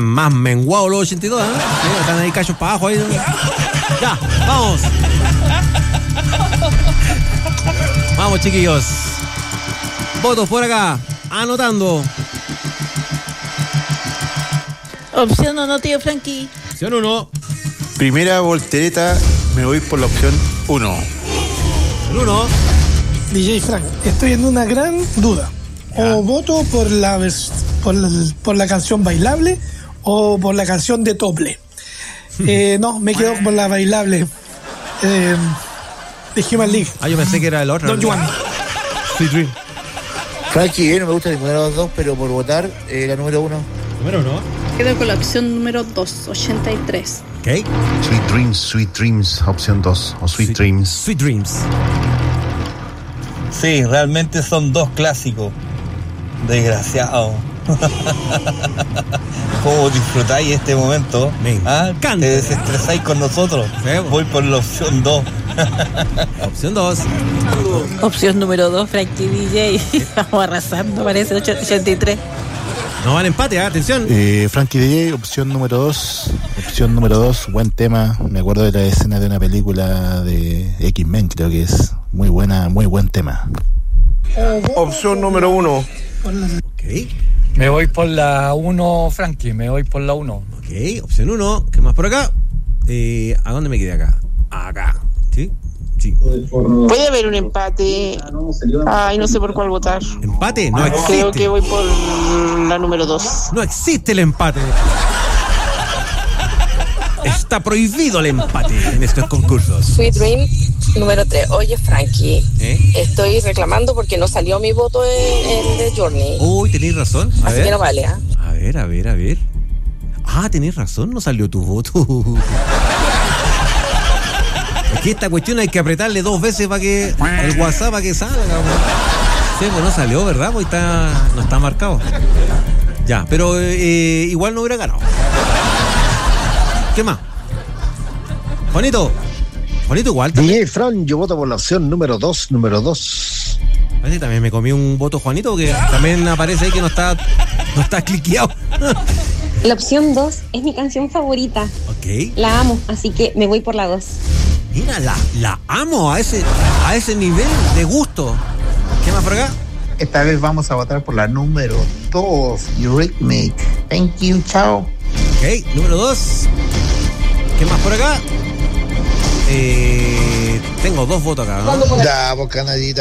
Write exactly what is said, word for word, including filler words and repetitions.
Más menguado los ochenta y dos, ¿eh? Sí, están ahí cachos para abajo ahí. Ya, vamos. Vamos, chiquillos. Votos por acá. Anotando. Opción uno, tío Frankie. Opción uno. Primera voltereta, me voy por la opción uno. El uno. D J Frank, estoy en una gran duda. Ya. O voto por la, vers- por la por la canción bailable o por la canción de Tople. eh, no, me quedo por la bailable eh, de Human League. Ah, yo pensé que era el otro. Don't you want? Sweet Dream. Frankie, eh, no me gusta ninguna de las dos, pero por votar, eh, la número uno. Número uno. Quedo con la opción número dos, ochenta y tres. Ok. Sweet Dreams, Sweet Dreams, opción dos, o Sweet, Sweet Dreams. Sweet Dreams. Sí, realmente son dos clásicos. Desgraciado. ¿Cómo disfrutáis este momento? Me ¿Ah? encanta. Te desestresáis con nosotros. Sí, bueno. Voy por la opción dos. Opción dos. Opción número dos, Frankie D J. Estamos arrasando, parece, ochenta y tres. No van empate, ¿eh? Atención. Eh, Frankie D J, opción número dos. Opción número dos, buen tema. Me acuerdo de la escena de una película de X-Men, creo que es muy buena, muy buen tema. Opción número uno. Ok. Me voy por la uno, Frankie, me voy por la uno. Ok, opción uno. ¿Qué más por acá? Eh, ¿A dónde me quedé acá? Acá. ¿Sí? Sí. Puede haber un empate. Ay, no sé por cuál votar. ¿Empate? No existe. Creo que voy por la número dos. No existe el empate. Está prohibido el empate en estos concursos. Sweet Dream número tres. Oye, Frankie, ¿Eh? estoy reclamando porque no salió mi voto en, en The Journey. Uy, tenéis razón. A Así ver. que no vale, ¿ah? ¿eh? A ver, a ver, a ver. Ah, tenéis razón, no salió tu voto. Es que esta cuestión hay que apretarle dos veces para que el WhatsApp para que salga. Sí, pues no salió, ¿verdad? Pues está, no está marcado. Ya, pero eh, igual no hubiera ganado. ¿Qué más? Juanito. Juanito igual. D J Fran, yo voto por la opción número dos, número dos. Parece que también me comí un voto Juanito, porque también aparece ahí que no está, no está cliqueado. La opción dos es mi canción favorita. Ok. La amo, así que me voy por la dos. Mira, la, la amo a ese, a ese nivel de gusto. ¿Qué más por acá? Esta vez vamos a votar por la número dos, Eurythmic. Thank you, chao. Ok, número dos. ¿Qué más por acá? Eh, tengo dos votos acá, ¿no? Ya, vos canallita.